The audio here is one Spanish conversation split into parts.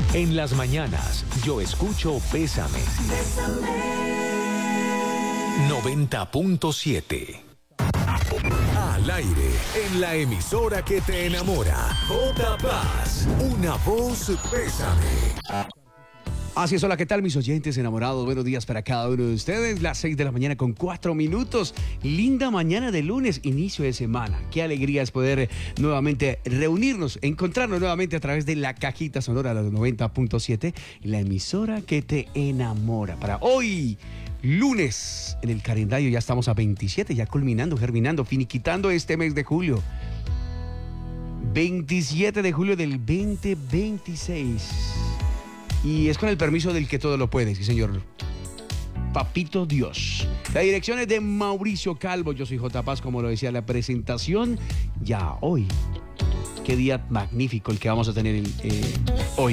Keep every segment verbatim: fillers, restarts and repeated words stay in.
En las mañanas, yo escucho Bésame. noventa punto siete. Al aire, en la emisora que te enamora. J Paz, una voz Bésame. Así es, hola, ¿qué tal mis oyentes enamorados? Buenos días para cada uno de ustedes. Las seis de la mañana con cuatro minutos. Linda mañana de lunes, inicio de semana. Qué alegría es poder nuevamente reunirnos, encontrarnos nuevamente a través de la cajita sonora de los noventa punto siete, la emisora que te enamora. Para hoy, lunes, en el calendario ya estamos a veintisiete, ya culminando, germinando, finiquitando este mes de julio. veintisiete de julio del veinte veintiséis. Y es con el permiso del que todo lo puede, sí señor. Papito Dios. La dirección es de Mauricio Calvo. Yo soy J Paz, como lo decía la presentación. Ya hoy. Qué día magnífico el que vamos a tener eh, hoy.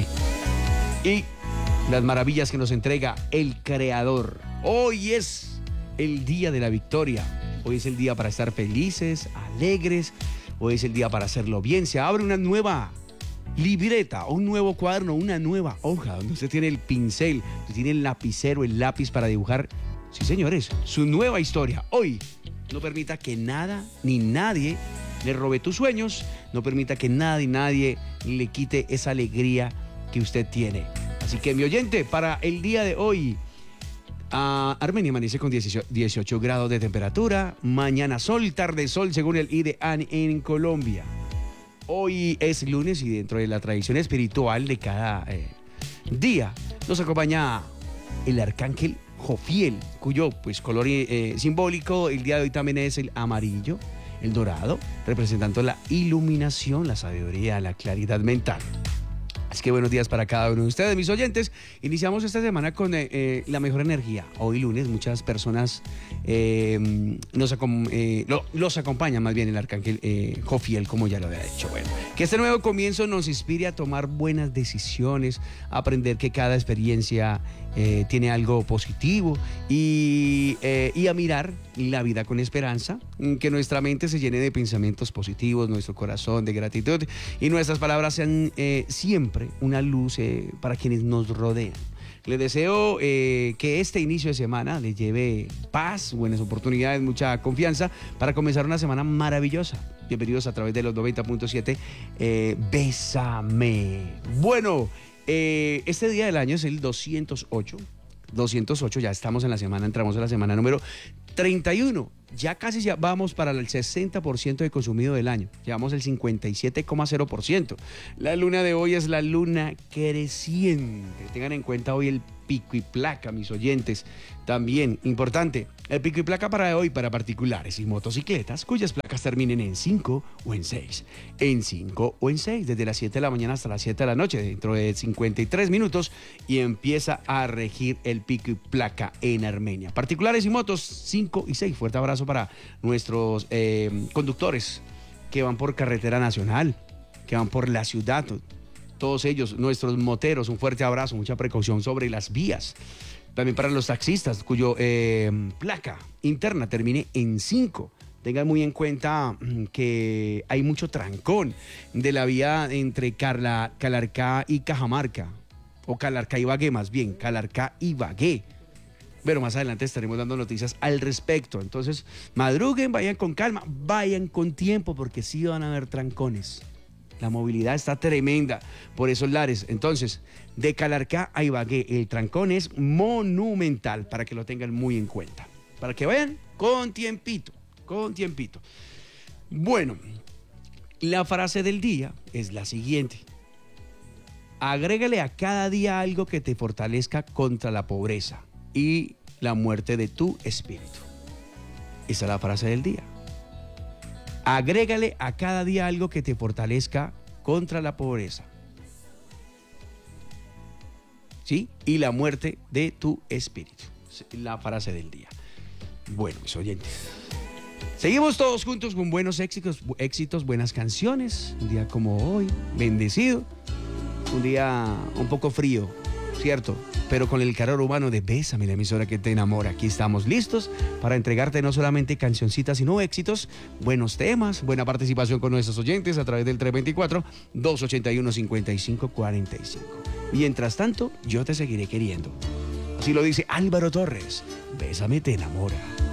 Y las maravillas que nos entrega el Creador. Hoy es el día de la victoria. Hoy es el día para estar felices, alegres. Hoy es el día para hacerlo bien. Se abre una nueva libreta, un nuevo cuaderno, una nueva hoja, donde usted tiene el pincel, usted tiene el lapicero, el lápiz para dibujar, sí señores, su nueva historia. Hoy, no permita que nada ni nadie le robe tus sueños, no permita que nada y nadie le quite esa alegría que usted tiene. Así que mi oyente, para el día de hoy, uh, Armenia amanece con dieciocho grados de temperatura, mañana sol, tarde sol, según el IDEAN en Colombia. Hoy es lunes y dentro de la tradición espiritual de cada eh, día nos acompaña el arcángel Jofiel, cuyo pues, color eh, simbólico el día de hoy también es el amarillo, el dorado, representando la iluminación, la sabiduría, la claridad mental. Así que buenos días para cada uno de ustedes, mis oyentes. Iniciamos esta semana con eh, eh, la mejor energía. Hoy lunes muchas personas eh, nos acom- eh, lo, los acompañan más bien el arcángel eh, Jofiel, como ya lo había dicho. Bueno, que este nuevo comienzo nos inspire a tomar buenas decisiones, a aprender que cada experiencia eh, tiene algo positivo y, eh, y a mirar la vida con esperanza, que nuestra mente se llene de pensamientos positivos, nuestro corazón de gratitud y nuestras palabras sean eh, siempre una luz eh, para quienes nos rodean. Les deseo eh, que este inicio de semana les lleve paz, buenas oportunidades, mucha confianza para comenzar una semana maravillosa. Bienvenidos a través de los noventa punto siete. Eh, Bésame. Bueno, eh, este día del año es el doscientos ocho. doscientos ocho, ya estamos en la semana, entramos en la semana número treinta y uno. Ya casi ya vamos para el sesenta por ciento de consumido del año. Llevamos el cincuenta y siete coma cero por ciento. La luna de hoy es la luna creciente. Tengan en cuenta hoy el pico y placa, mis oyentes. También, importante, el pico y placa para hoy para particulares y motocicletas cuyas placas terminen en cinco o en seis. En cinco o en seis, desde las siete de la mañana hasta las siete de la noche, dentro de cincuenta y tres minutos, y empieza a regir el pico y placa en Armenia. Particulares y motos, cinco y seis. Fuerte abrazo para nuestros eh, conductores que van por carretera nacional, que van por la ciudad. Todos ellos, nuestros moteros, un fuerte abrazo, mucha precaución sobre las vías. También para los taxistas, cuyo eh, placa interna termine en cinco. Tengan muy en cuenta que hay mucho trancón de la vía entre Carla, Calarcá y Cajamarca. O Calarcá y Ibagué, más bien, Calarcá y Ibagué. Pero más adelante estaremos dando noticias al respecto. Entonces, madruguen, vayan con calma, vayan con tiempo, porque sí van a haber trancones. La movilidad está tremenda por esos lares. Entonces, de Calarcá a Ibagué, el trancón es monumental, para que lo tengan muy en cuenta. Para que vayan con tiempito, con tiempito. Bueno, la frase del día es la siguiente. Agrégale a cada día algo que te fortalezca contra la pobreza y la muerte de tu espíritu. Esa es la frase del día. Agrégale a cada día algo que te fortalezca contra la pobreza. ¿Sí? Y la muerte de tu espíritu. La frase del día. Bueno, mis oyentes. Seguimos todos juntos con buenos éxitos, éxitos, buenas canciones. Un día como hoy, bendecido. Un día un poco frío, ¿cierto? Pero con el calor humano de Bésame, la emisora que te enamora. Aquí estamos listos para entregarte no solamente cancioncitas, sino éxitos, buenos temas, buena participación con nuestros oyentes a través del tres dos cuatro, dos ocho uno, cinco cinco cuatro cinco. Mientras tanto, yo te seguiré queriendo. Así lo dice Álvaro Torres. Bésame, te enamora.